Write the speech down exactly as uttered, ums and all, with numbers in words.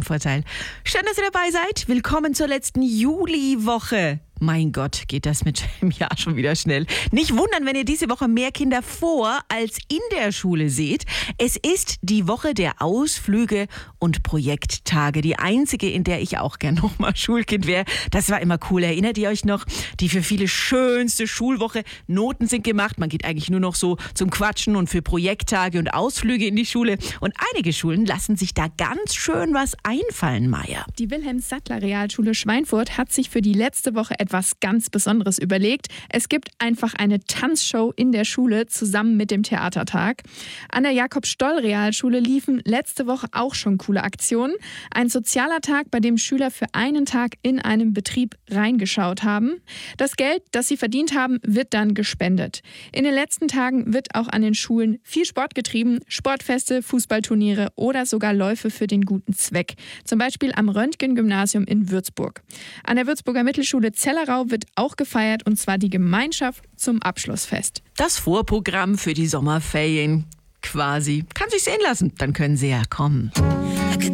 Heimvorteil. Schön, dass ihr dabei seid. Willkommen zur letzten Juliwoche. Mein Gott, geht das mit dem Jahr schon wieder schnell. Nicht wundern, wenn ihr diese Woche mehr Kinder vor als in der Schule seht. Es ist die Woche der Ausflüge und Projekttage. Die einzige, in der ich auch gern nochmal Schulkind wäre. Das war immer cool. Erinnert ihr euch noch? Die für viele schönste Schulwoche. Noten sind gemacht. Man geht eigentlich nur noch so zum Quatschen und für Projekttage und Ausflüge in die Schule. Und einige Schulen lassen sich da ganz schön was einfallen, Maja. Die Wilhelm-Sattler-Realschule Schweinfurt hat sich für die letzte Woche etwas ganz Besonderes überlegt. Es gibt einfach eine Tanzshow in der Schule zusammen mit dem Theatertag. An der Jakob-Stoll-Realschule liefen letzte Woche auch schon coole Aktionen. Ein sozialer Tag, bei dem Schüler für einen Tag in einem Betrieb reingeschaut haben. Das Geld, das sie verdient haben, wird dann gespendet. In den letzten Tagen wird auch an den Schulen viel Sport getrieben. Sportfeste, Fußballturniere oder sogar Läufe für den guten Zweck. Zum Beispiel am Röntgen-Gymnasium in Würzburg. An der Würzburger Mittelschule Zellerau wird auch gefeiert, und zwar die Gemeinschaft zum Abschlussfest. Das Vorprogramm für die Sommerferien quasi. Kann sich sehen lassen, dann können sie ja kommen.